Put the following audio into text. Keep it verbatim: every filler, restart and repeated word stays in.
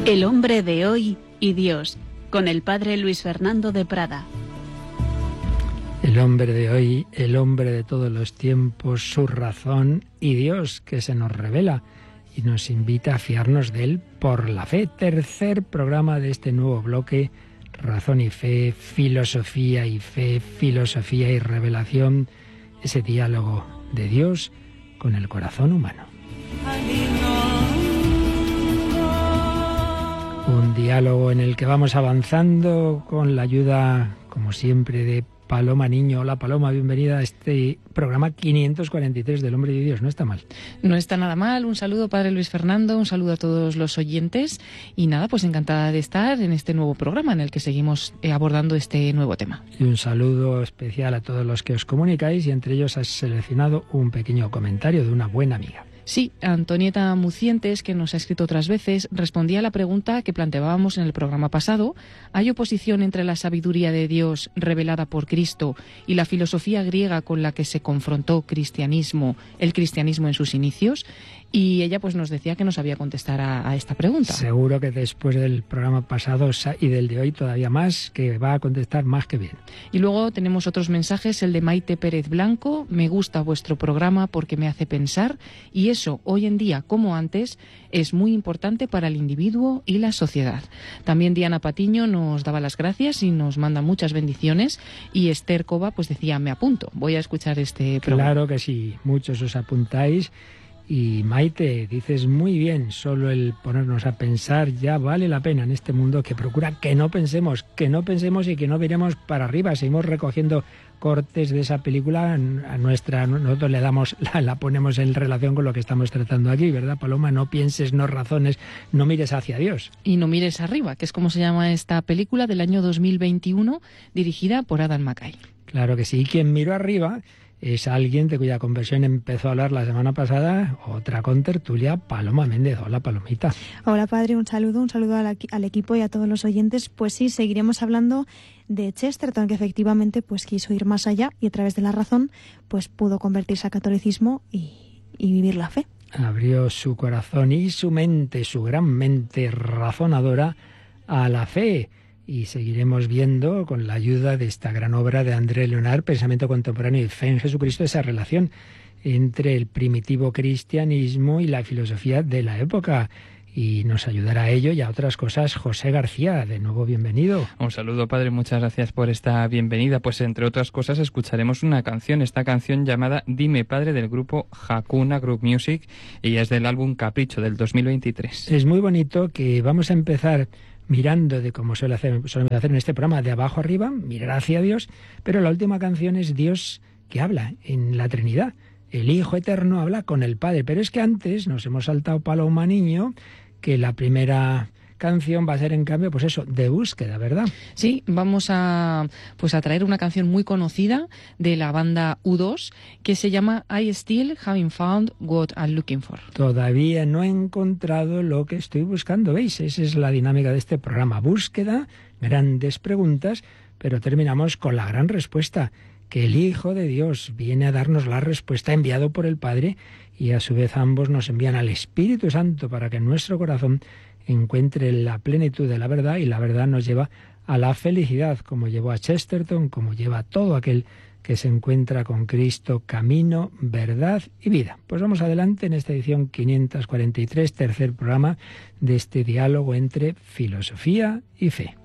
El hombre de hoy y Dios, con el padre Luis Fernando de Prada. El hombre de hoy, el hombre de todos los tiempos, su razón y Dios, que se nos revela y nos invita a fiarnos de Él por la fe. Tercer programa de este nuevo bloque, Razón y Fe, Filosofía y Fe, Filosofía y Revelación, ese diálogo de Dios con el corazón humano. Un diálogo en el que vamos avanzando con la ayuda, como siempre, de Paloma Niño. Hola Paloma, bienvenida a este programa quinientos cuarenta y tres del Hombre de Dios. No está mal. No está nada mal. Un saludo, padre Luis Fernando, un saludo a todos los oyentes. Y nada, pues encantada de estar en este nuevo programa en el que seguimos eh, abordando este nuevo tema. Y un saludo especial a todos los que os comunicáis, y entre ellos has seleccionado un pequeño comentario de una buena amiga. Sí, Antonieta Mucientes, que nos ha escrito otras veces, respondía a la pregunta que planteábamos en el programa pasado. ¿Hay oposición entre la sabiduría de Dios revelada por Cristo y la filosofía griega con la que se confrontó cristianismo, el cristianismo en sus inicios? Y ella pues nos decía que no sabía contestar a, a esta pregunta. Seguro que después del programa pasado y del de hoy todavía más, que va a contestar más que bien. Y luego tenemos otros mensajes, el de Maite Pérez Blanco: me gusta vuestro programa porque me hace pensar, y eso, hoy en día como antes, es muy importante para el individuo y la sociedad. También Diana Patiño nos daba las gracias y nos manda muchas bendiciones, y Esther Cova pues decía, me apunto, voy a escuchar este programa. Claro que sí, muchos os apuntáis. Y Maite, dices muy bien, solo el ponernos a pensar ya vale la pena en este mundo que procura que no pensemos, que no pensemos y que no miremos para arriba. Seguimos recogiendo cortes de esa película, a nuestra, nosotros le damos, la, la ponemos en relación con lo que estamos tratando aquí, ¿verdad, Paloma? No pienses, no razones, no mires hacia Dios. Y no mires arriba, que es como se llama esta película del año dos mil veintiuno, dirigida por Adam McKay. Claro que sí, y quien miró arriba es alguien de cuya conversión empezó a hablar la semana pasada, otra contertulia, Paloma Méndez. Hola, Palomita. Hola, padre, un saludo, un saludo al, al equipo y a todos los oyentes. Pues sí, seguiremos hablando de Chesterton, que efectivamente pues quiso ir más allá y a través de la razón pues pudo convertirse al catolicismo y, y vivir la fe. Abrió su corazón y su mente, su gran mente razonadora, a la fe. Y seguiremos viendo, con la ayuda de esta gran obra de André Leonard, Pensamiento Contemporáneo y Fe en Jesucristo, esa relación entre el primitivo cristianismo y la filosofía de la época. Y nos ayudará a ello y a otras cosas José García. De nuevo, bienvenido. Un saludo, padre, muchas gracias por esta bienvenida. Pues entre otras cosas escucharemos una canción, esta canción llamada Dime Padre, del grupo Hakuna Group Music, y es del álbum Capricho del dos mil veintitrés. Es muy bonito que vamos a empezar mirando, de como suele hacer, solemos hacer en este programa, de abajo arriba, mirar hacia Dios, pero la última canción es Dios que habla en la Trinidad. El Hijo Eterno habla con el Padre, pero es que antes nos hemos saltado Paloma Niño, que la primera canción va a ser, en cambio, pues eso, de búsqueda, ¿verdad? Sí, vamos a pues a traer una canción muy conocida de la banda U dos que se llama I Still Haven't Found What I'm Looking For. Todavía no he encontrado lo que estoy buscando, ¿veis? Esa es la dinámica de este programa, búsqueda, grandes preguntas, pero terminamos con la gran respuesta, que el Hijo de Dios viene a darnos la respuesta enviado por el Padre, y a su vez ambos nos envían al Espíritu Santo para que en nuestro corazón encuentre la plenitud de la verdad, y la verdad nos lleva a la felicidad, como llevó a Chesterton, como lleva a todo aquel que se encuentra con Cristo, camino, verdad y vida. Pues vamos adelante en esta edición quinientos cuarenta y tres, tercer programa de este diálogo entre filosofía y fe.